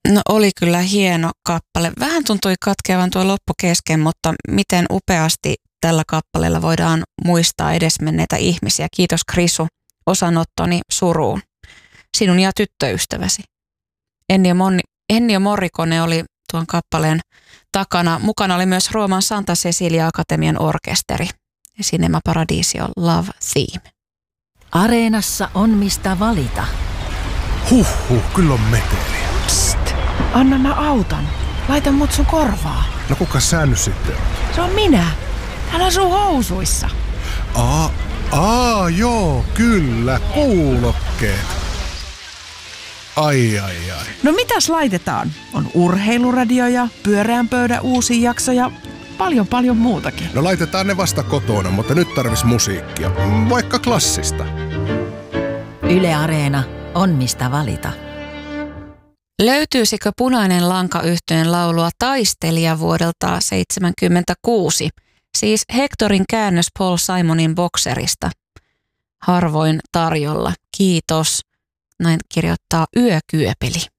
No oli kyllä hieno kappale. Vähän tuntui katkeavan tuo loppu kesken, mutta miten upeasti tällä kappaleella voidaan muistaa edesmenneitä ihmisiä. Kiitos Krisu osanottoni suruun. Sinun ja tyttöystäväsi. Ennio Morricone oli tuon kappaleen takana. Mukana oli myös Rooman Santa Cecilia Akatemian orkesteri. Ja Cinema Paradiso Love Theme. Areenassa on mistä valita. Kyllä on meteliä. Psst, anna mä autan. Laita mut sun korvaa. No kuka sä nyt sitten on? Se on minä. Täällä on sun housuissa. Joo, kyllä, kuulokkeet. Ai. No mitäs laitetaan? On urheiluradio ja pyöreän pöydän uusi jakso ja paljon muutakin. No laitetaan ne vasta kotona, mutta nyt tarvis musiikkia. Vaikka klassista. Yle Areena on mistä valita. Löytyisikö Punainen lanka -yhtyeen laulua Taistelija vuodelta 1976? Siis Hectorin käännös Paul Simonin Boxerista. Harvoin tarjolla. Kiitos. Näin kirjoittaa Yökyöpeli.